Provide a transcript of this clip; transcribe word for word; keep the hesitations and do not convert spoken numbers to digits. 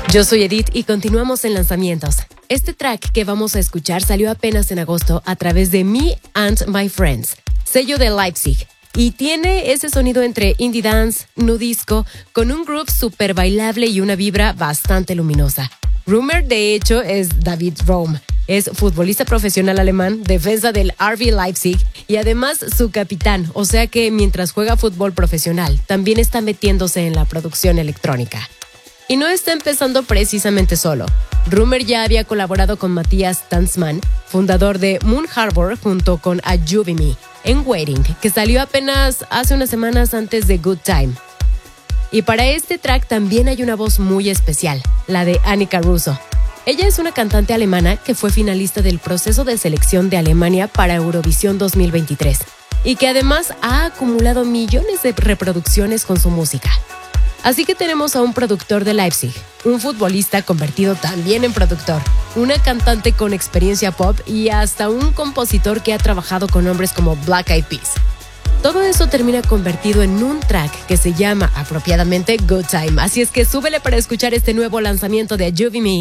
Yo soy Edith y continuamos en lanzamientos. Este track que vamos a escuchar salió apenas en agosto a través de Me and My Friends, sello de Leipzig, y tiene ese sonido entre indie dance, nu disco, con un groove súper bailable y una vibra bastante luminosa. Rumer, de hecho, es David Raum. Es futbolista profesional alemán, defensa del R B Leipzig y además su capitán, o sea que mientras juega fútbol profesional, también está metiéndose en la producción electrónica. Y no está empezando precisamente solo. Rumer ya había colaborado con Matthias Tanzmann, fundador de Moon Harbor, junto con Ajuvimi, en Waiting, que salió apenas hace unas semanas antes de Good Time. Y para este track también hay una voz muy especial, la de Annika Russo. Ella es una cantante alemana que fue finalista del proceso de selección de Alemania para Eurovisión dos mil veintitrés y que además ha acumulado millones de reproducciones con su música. Así que tenemos a un productor de Leipzig, un futbolista convertido también en productor, una cantante con experiencia pop y hasta un compositor que ha trabajado con nombres como Black Eyed Peas. Todo eso termina convertido en un track que se llama apropiadamente Good Time, así es que súbele para escuchar este nuevo lanzamiento de Ajuvimi.